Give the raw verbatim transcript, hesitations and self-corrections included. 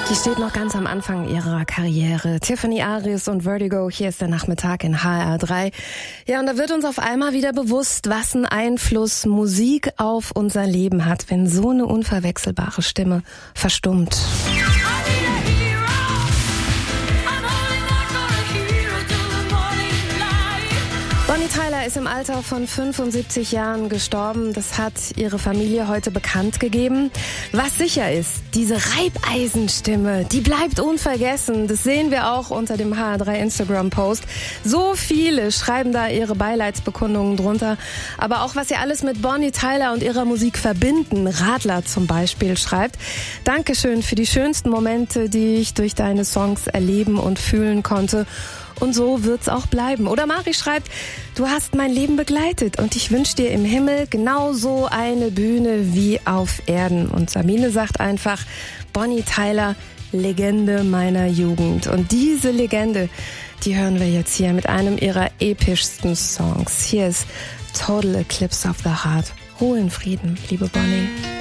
Die steht noch ganz am Anfang ihrer Karriere. Tiffany Aris und Vertigo, hier ist der Nachmittag in H R drei. Ja, und da wird uns auf einmal wieder bewusst, was einen Einfluss Musik auf unser Leben hat, wenn so eine unverwechselbare Stimme verstummt. Bonnie Tyler ist im Alter von fünfundsiebzig Jahren gestorben. Das hat ihre Familie heute bekannt gegeben. Was sicher ist, diese Reibeisenstimme, die bleibt unvergessen. Das sehen wir auch unter dem H R drei Instagram-Post. So viele schreiben da ihre Beileidsbekundungen drunter. Aber auch, was sie alles mit Bonnie Tyler und ihrer Musik verbinden. Radler zum Beispiel schreibt: Dankeschön für die schönsten Momente, die ich durch deine Songs erleben und fühlen konnte. Und so wird's auch bleiben. Oder Mari schreibt: Du hast mein Leben begleitet und ich wünsche dir im Himmel genauso eine Bühne wie auf Erden. Und Sabine sagt einfach: Bonnie Tyler, Legende meiner Jugend. Und diese Legende, die hören wir jetzt hier mit einem ihrer epischsten Songs. Hier ist Total Eclipse of the Heart. Ruhe in Frieden, liebe Bonnie.